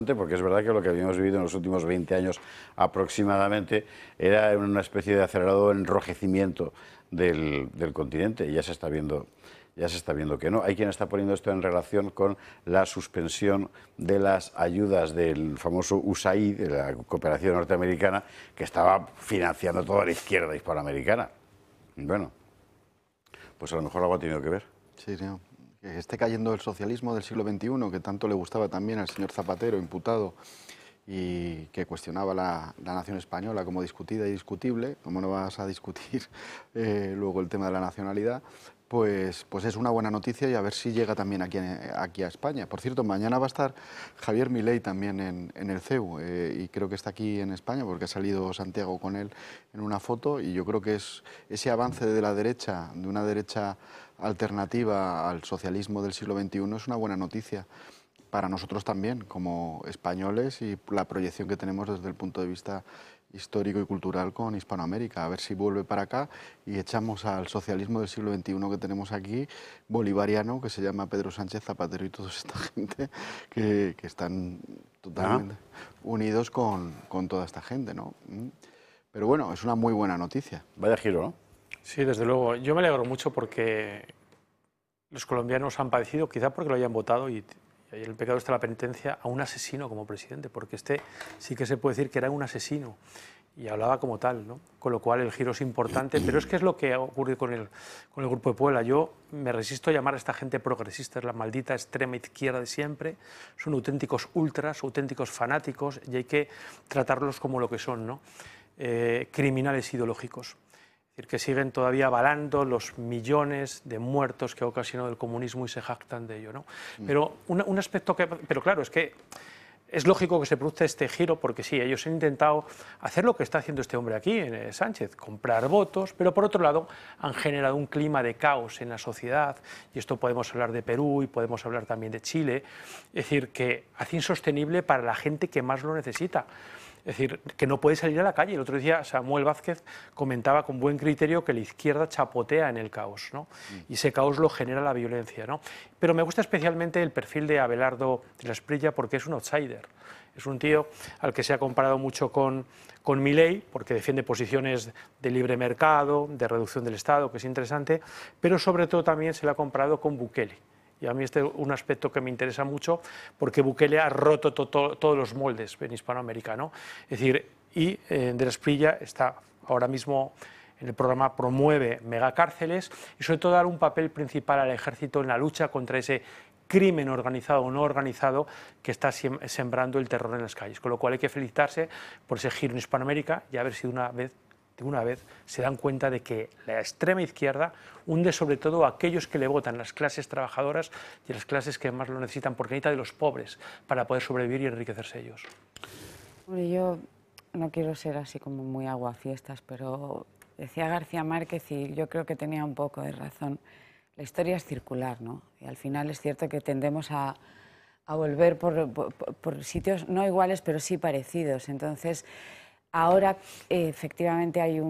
Porque es verdad que lo que habíamos vivido en los últimos 20 años aproximadamente era una especie de acelerado enrojecimiento del continente, y ya se está viendo que no. Hay quien está poniendo esto en relación con la suspensión de las ayudas del famoso USAID, de la cooperación norteamericana, que estaba financiando toda la izquierda hispanoamericana. Bueno, pues a lo mejor algo ha tenido que ver. Sí, sí. Que esté cayendo el socialismo del siglo XXI, que tanto le gustaba también al señor Zapatero, imputado, y que cuestionaba la nación española como discutida y discutible, como no vas a discutir luego el tema de la nacionalidad, pues es una buena noticia, y a ver si llega también aquí a España. Por cierto, mañana va a estar Javier Milei también en el CEU, y creo que está aquí en España porque ha salido Santiago con él en una foto, y yo creo que es ese avance de la derecha, de una derecha alternativa al socialismo del siglo XXI, es una buena noticia para nosotros también, como españoles, y la proyección que tenemos desde el punto de vista histórico y cultural con Hispanoamérica. A ver si vuelve para acá y echamos al socialismo del siglo XXI que tenemos aquí, bolivariano, que se llama Pedro Sánchez, Zapatero y toda esta gente que están totalmente unidos con toda esta gente, ¿no? Pero bueno, es una muy buena noticia. Vaya giro, ¿no? Sí, desde luego. Yo me alegro mucho porque los colombianos han padecido, quizá porque lo hayan votado, y el pecado está la penitencia, a un asesino como presidente, porque este sí que se puede decir que era un asesino y hablaba como tal, ¿no? Con lo cual el giro es importante, pero es que es lo que ha ocurrido con el Grupo de Puebla. Yo me resisto a llamar a esta gente progresista, es la maldita extrema izquierda de siempre, son auténticos ultras, auténticos fanáticos, y hay que tratarlos como lo que son, ¿no? Criminales ideológicos. Es decir, que siguen todavía avalando los millones de muertos que ha ocasionado el comunismo y se jactan de ello, ¿no? Pero un aspecto pero claro, es que es lógico que se produzca este giro, porque sí, ellos han intentado hacer lo que está haciendo este hombre aquí, Sánchez, comprar votos, pero por otro lado han generado un clima de caos en la sociedad, y esto podemos hablar de Perú y podemos hablar también de Chile, es decir, que hace insostenible para la gente que más lo necesita. Es decir, que no puede salir a la calle. El otro día Samuel Vázquez comentaba con buen criterio que la izquierda chapotea en el caos, ¿no? Y ese caos lo genera la violencia, ¿no? Pero me gusta especialmente el perfil de Abelardo de la Espriella, porque es un outsider. Es un tío al que se ha comparado mucho con Milei, porque defiende posiciones de libre mercado, de reducción del Estado, que es interesante, pero sobre todo también se le ha comparado con Bukele. Y a mí este es un aspecto que me interesa mucho, porque Bukele ha roto todos los moldes en Hispanoamérica, ¿no? Es decir, y de la Espriella está ahora mismo en el programa, promueve megacárceles y sobre todo dar un papel principal al ejército en la lucha contra ese crimen organizado o no organizado que está sembrando el terror en las calles. Con lo cual hay que felicitarse por ese giro en Hispanoamérica y a ver si de una vez se dan cuenta de que la extrema izquierda hunde sobre todo a aquellos que le votan, las clases trabajadoras y las clases que más lo necesitan, porque necesita de los pobres para poder sobrevivir y enriquecerse ellos. Hombre, yo no quiero ser así como muy aguafiestas, pero decía García Márquez, y yo creo que tenía un poco de razón, la historia es circular, ¿no? Y al final es cierto que tendemos a volver por sitios no iguales, pero sí parecidos. Entonces, ahora efectivamente hay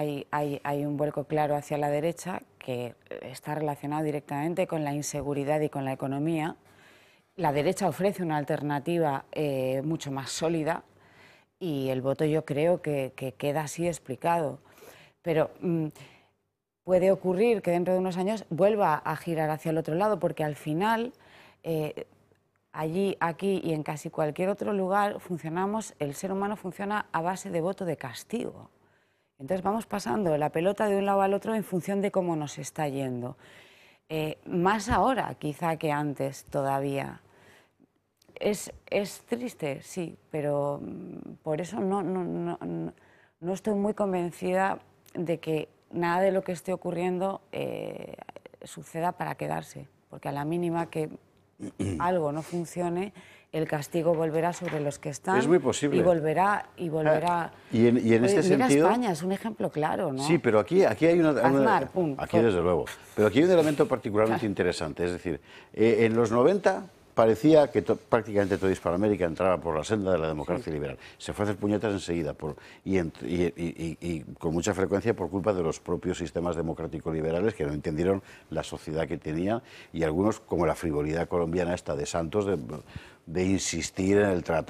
un vuelco claro hacia la derecha que está relacionado directamente con la inseguridad y con la economía. La derecha ofrece una alternativa mucho más sólida y el voto yo creo que queda así explicado. Pero puede ocurrir que dentro de unos años vuelva a girar hacia el otro lado, porque al final allí, aquí y en casi cualquier otro lugar el ser humano funciona a base de voto de castigo. Entonces vamos pasando la pelota de un lado al otro en función de cómo nos está yendo. Más ahora quizá que antes todavía. Es triste, sí, pero por eso no estoy muy convencida de que nada de lo que esté ocurriendo suceda para quedarse, porque a la mínima que algo no funcione, el castigo volverá sobre los que están. Es muy posible. Y volverá. Y en este mira, sentido, España es un ejemplo claro, ¿no? Sí, pero aquí hay Aznar, pum, aquí desde luego. Pero aquí hay un elemento particularmente interesante. Es decir, en los 90 parecía que prácticamente toda Hispanoamérica entraba por la senda de la democracia liberal. Se fue a hacer puñetas enseguida y con mucha frecuencia por culpa de los propios sistemas democráticos liberales que no entendieron la sociedad que tenían, y algunos, como la frivolidad colombiana esta de Santos, de insistir en el tratado